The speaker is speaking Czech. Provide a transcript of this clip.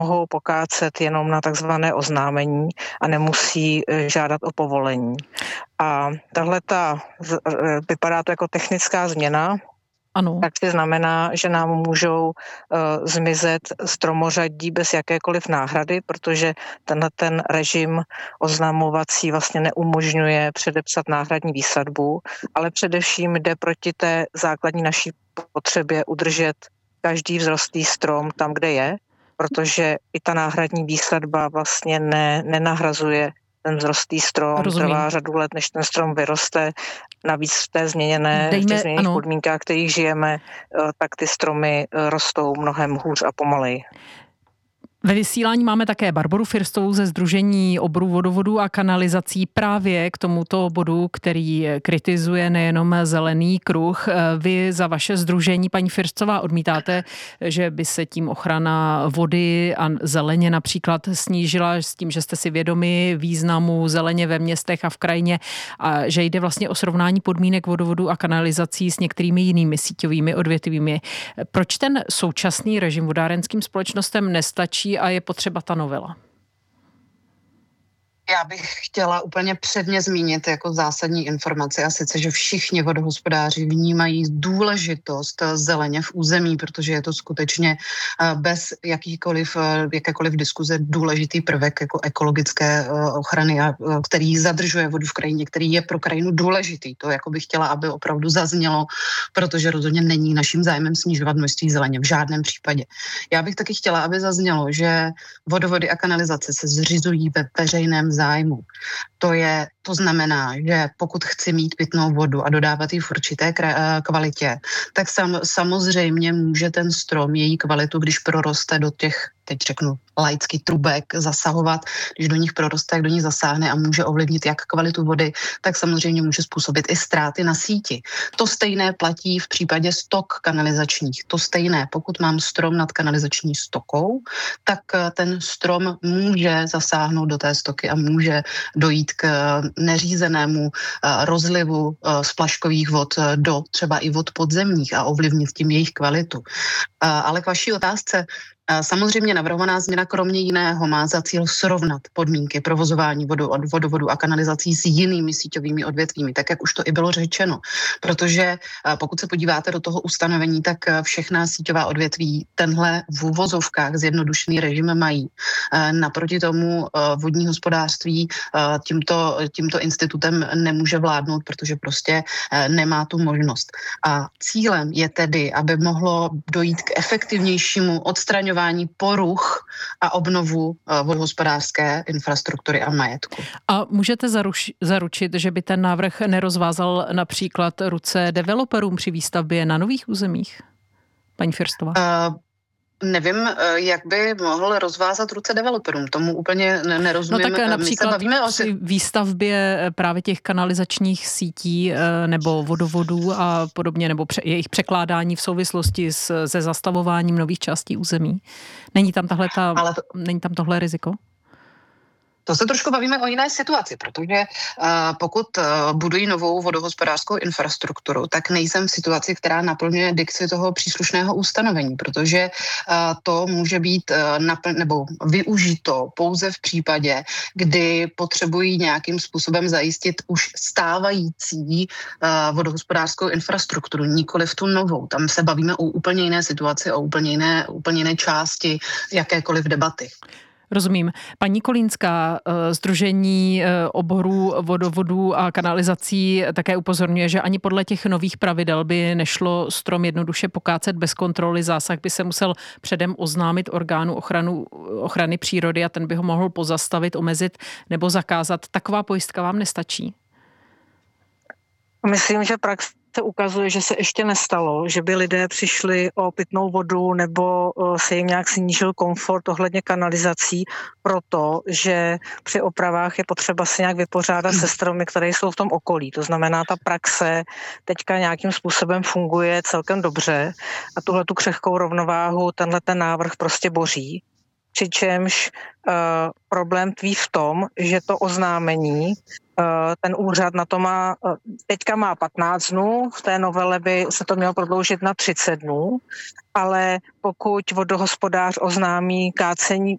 mohou pokácet jenom na takzvané oznámení a nemusí žádat o povolení. A vypadá to jako technická změna. Ano. Tak to znamená, že nám můžou zmizet stromořadí bez jakékoliv náhrady, protože ten režim oznamovací vlastně neumožňuje předepsat náhradní výsadbu, ale především jde proti té základní naší potřebě udržet každý vzrostlý strom tam, kde je, protože i ta náhradní výsadba vlastně nenahrazuje ten vzrostlý strom. Rozumím. Trvá řadu let, než ten strom vyroste. Navíc v těch změněných podmínkách, v kterých žijeme, tak ty stromy rostou mnohem hůř a pomaleji. Ve vysílání máme také Barboru Firstovou ze Sdružení oborů vodovodů a kanalizací právě k tomuto bodu, který kritizuje nejenom Zelený kruh. Vy za vaše sdružení, paní Firstová, odmítáte, že by se tím ochrana vody a zeleně například snížila, s tím, že jste si vědomi významu zeleně ve městech a v krajině a že jde vlastně o srovnání podmínek vodovodů a kanalizací s některými jinými síťovými odvětvími. Proč ten současný režim vodárenským společnostem nestačí a je potřeba ta novela? Já bych chtěla úplně předně zmínit jako zásadní informaci a sice, že všichni vodohospodáři vnímají důležitost zeleně v území, protože je to skutečně bez jakékoliv diskuze důležitý prvek jako ekologické ochrany, který zadržuje vodu v krajině, který je pro krajinu důležitý. To jako bych chtěla, aby opravdu zaznělo, protože rozhodně není naším zájmem snižovat množství zeleně v žádném případě. Já bych taky chtěla, aby zaznělo, že vodovody a kanalizace se zřizují ve veřejném zájmu. To znamená, že pokud chci mít pitnou vodu a dodávat ji v určité kvalitě, tak samozřejmě může ten strom její kvalitu, když proroste do těch, teď řeknu, laický trubek, zasahovat, když do nich proroste, jak do nich zasáhne a může ovlivnit jak kvalitu vody, tak samozřejmě může způsobit i ztráty na síti. To stejné platí v případě stok kanalizačních. To stejné, pokud mám strom nad kanalizační stokou, tak ten strom může zasáhnout do té stoky a může dojít k neřízenému rozlivu splaškových vod do třeba i vod podzemních a ovlivnit tím jejich kvalitu. Ale k vaší otázce, samozřejmě navrhovaná změna kromě jiného má za cíl srovnat podmínky provozování vodovodu a kanalizací s jinými síťovými odvětvími, tak jak už to i bylo řečeno. Protože pokud se podíváte do toho ustanovení, tak všechna síťová odvětví tenhle v uvozovkách zjednodušený režim mají. Naproti tomu vodní hospodářství tímto institutem nemůže vládnout, protože prostě nemá tu možnost. A cílem je tedy, aby mohlo dojít k efektivnějšímu odstraňování poruch a obnovu vodohospodářské infrastruktury a majetku. A můžete zaručit, že by ten návrh nerozvázal například ruce developerům při výstavbě na nových územích? Paní Firstová. Nevím, jak by mohl rozvázat ruce developerům. Tomu úplně nerozumím. No tak například při výstavbě právě těch kanalizačních sítí nebo vodovodů a podobně, nebo jejich překládání v souvislosti se zastavováním nových částí území. Není tam tohle riziko? To se trošku bavíme o jiné situaci, protože pokud budují novou vodohospodářskou infrastrukturu, tak nejsem v situaci, která naplňuje dikci toho příslušného ustanovení, protože to může být využito pouze v případě, kdy potřebují nějakým způsobem zajistit už stávající vodohospodářskou infrastrukturu, nikoliv tu novou. Tam se bavíme o úplně jiné situaci, o úplně jiné části jakékoliv debaty. Rozumím. Paní Kolínská, Sdružení oborů vodovodů a kanalizací také upozorňuje, že ani podle těch nových pravidel by nešlo strom jednoduše pokácet bez kontroly. Zásah by se musel předem oznámit orgánu ochrany přírody a ten by ho mohl pozastavit, omezit nebo zakázat. Taková pojistka vám nestačí? Myslím, že praxe ukazuje, že se ještě nestalo, že by lidé přišli o pitnou vodu nebo se jim nějak snížil komfort ohledně kanalizací, protože při opravách je potřeba se nějak vypořádat se stromy, které jsou v tom okolí. To znamená, ta praxe teďka nějakým způsobem funguje celkem dobře a tuhletu křehkou rovnováhu tenhle ten návrh prostě boří. přičemž problém tkví v tom, že to oznámení ten úřad na to má, teďka má 15 dnů, v té novele by se to mělo prodloužit na 30 dnů, ale pokud vodohospodář oznámí kácení